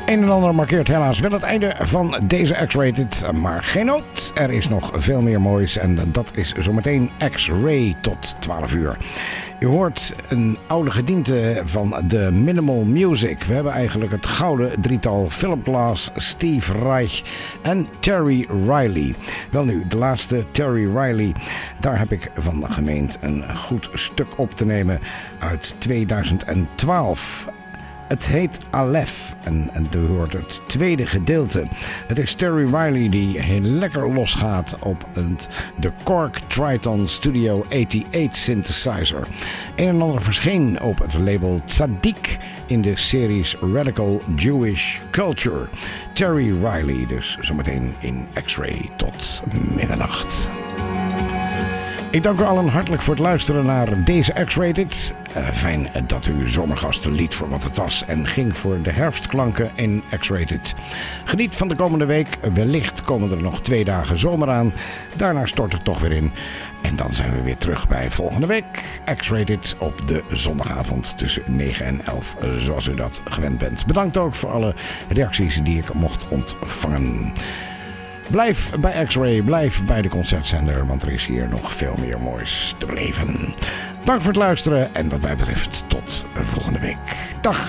Een en ander markeert helaas wel het einde van deze X-Rated, maar geen nood. Er is nog veel meer moois en dat is zometeen X-Ray tot 12 uur. U hoort een oude gediente van de Minimal Music. We hebben eigenlijk het gouden drietal Philip Glass, Steve Reich en Terry Riley. Welnu, de laatste, Terry Riley, daar heb ik van gemeend een goed stuk op te nemen uit 2012. Het heet Aleph en u hoort het tweede gedeelte. Het is Terry Riley die heel lekker losgaat op de Korg Triton Studio 88 synthesizer. Een en ander verscheen op het label Tzadik in de series Radical Jewish Culture. Terry Riley dus zometeen in X-Ray tot middernacht. Ik dank u allen hartelijk voor het luisteren naar deze X-Rated. Fijn dat u Zomergast liet voor wat het was en ging voor de herfstklanken in X-Rated. Geniet van de komende week. Wellicht komen er nog 2 dagen zomer aan. Daarna stort het toch weer in. En dan zijn we weer terug bij volgende week. X-Rated op de zondagavond tussen 9 en 11, zoals u dat gewend bent. Bedankt ook voor alle reacties die ik mocht ontvangen. Blijf bij X-Ray, blijf bij de concertzender, want er is hier nog veel meer moois te beleven. Dank voor het luisteren en wat mij betreft tot volgende week. Dag!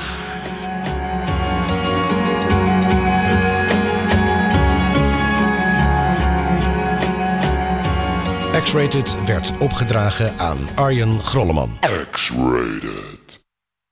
X-Rated werd opgedragen aan Arjen Grolleman. X-Rated.